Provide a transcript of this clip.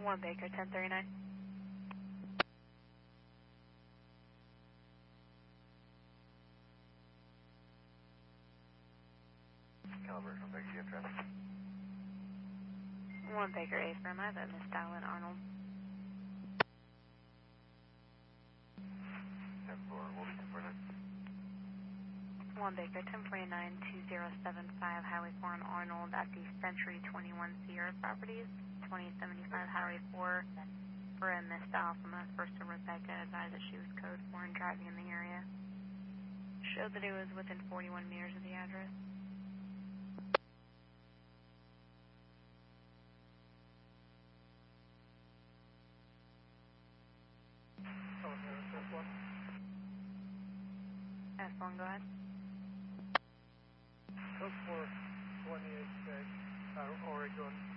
1 Baker, 1039. Calibration, 1 Baker, GF traffic. 1 Baker, A-firm, I have a Miss Dallin Arnold. 10-4, we'll be 10-4 9. 1 Baker, 1049, 2075, Highway 4 in Arnold at the Century 21 Sierra Properties, 2075 Highway 4 for a Miss Alpha, first to Rebecca, advised that she was code 4 and driving in the area. Showed that it was within 41 meters of the address. S1, go ahead. Code 4, 28K, Oregon.